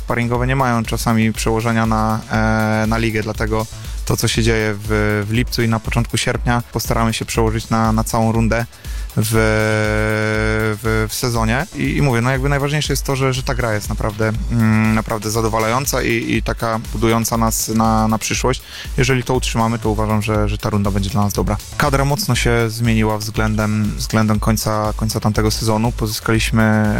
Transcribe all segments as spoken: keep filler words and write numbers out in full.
sparingowe nie mają czasami przełożenia na, e, na ligę, dlatego to, co się dzieje w, w lipcu i na początku sierpnia, postaramy się przełożyć na, na całą rundę w, w, w sezonie. I, I mówię, no jakby najważniejsze jest to, że, że ta gra jest naprawdę, mm, naprawdę zadowalająca i, i taka budująca nas na, na przyszłość. Jeżeli to utrzymamy, to uważam, że, że ta runda będzie dla nas dobra. Kadra mocno się zmieniła względem, względem końca, końca tamtego sezonu. Pozyskaliśmy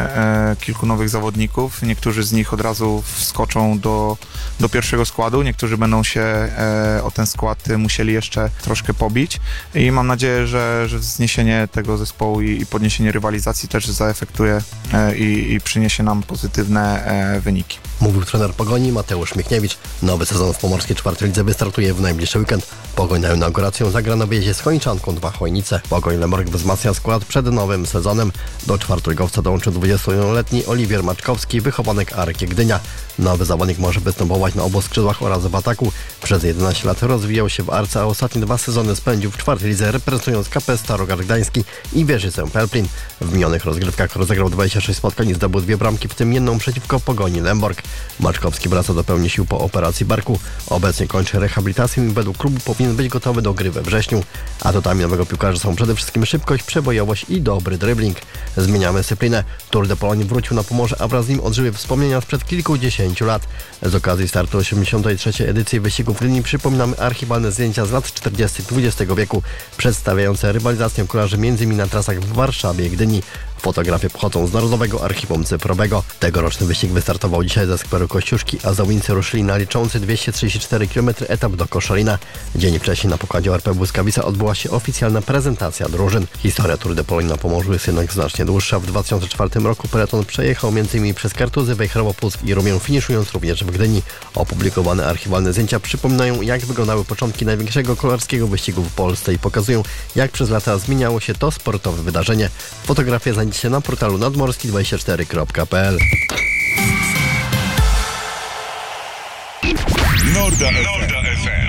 e, kilku nowych zawodników. Niektórzy z nich od razu wskoczą do, do pierwszego składu, niektórzy będą się e, o ten skład musieli jeszcze troszkę pobić i mam nadzieję, że, że wzniesienie tego zespołu i, i podniesienie rywalizacji też zaefektuje e, i, i przyniesie nam pozytywne e, wyniki. Mówił trener Pogoni Mateusz Michniewicz. Nowy sezon w Pomorskiej czwartej lidze wystartuje w najbliższy weekend. Pogoń na inaugurację zagra na wyjeździe z Chojniczanką dwa Chojnice. Pogoń Lemborg wzmacnia skład przed nowym sezonem. Do czwartoligowca dołączy dwudziestojednoletni Oliwier Maczkowski, wychowanek Arki Gdynia. Nowy zawodnik może występować na obu skrzydłach oraz w ataku. Przez jedenaście lat rozwijał się w Arce, a ostatnie dwa sezony spędził w czwartej lidze, reprezentując K P Starogard Gdański i Wieżycę Pelplin. W minionych rozgrywkach rozegrał dwadzieścia sześć spotkań i zdobył dwie bramki, w tym jedną przeciwko Pogoni Lemborg. Maczkowski wraca do pełni sił po operacji barku. Obecnie kończy rehabilitację i według klubu powinien być gotowy do gry we wrześniu. Atutami nowego piłkarza są przede wszystkim szybkość, przebojowość i dobry dribbling. Zmieniamy dyscyplinę. Tour de Pologne wrócił na Pomorze, a wraz z nim odżyły wspomnienia sprzed kilkudziesięciu lat. Z okazji startu osiemdziesiątej trzeciej edycji wyścigów Gdyni przypominamy archiwalne zdjęcia z lat czterdziestych dwudziestego wieku, przedstawiające rywalizację kolarzy między innymi na trasach w Warszawie i Gdyni. Fotografie pochodzą z Narodowego Archiwum Cyfrowego. Tegoroczny wyścig wystartował dzisiaj ze skweru Kościuszki, a zawodnicy ruszyli na liczący dwieście trzydzieści cztery kilometry etap do Koszalina. Dzień wcześniej na pokładzie O R P Błyskawica odbyła się oficjalna prezentacja drużyn. Historia Tour de Pologne na Pomorzu jest jednak znacznie dłuższa. W dwa tysiące czwartym roku peleton przejechał między innymi przez Kartuzy, Wejherowo, Puck i Rumień, finiszując również w Gdyni. Opublikowane archiwalne zdjęcia przypominają, jak wyglądały początki największego kolarskiego wyścigu w Polsce i pokazują, jak przez lata zmieniało się to sportowe wydarzenie. Fotografie znajdziecie na portalu nadmorski dwadzieścia cztery kropka p l. Norda F M.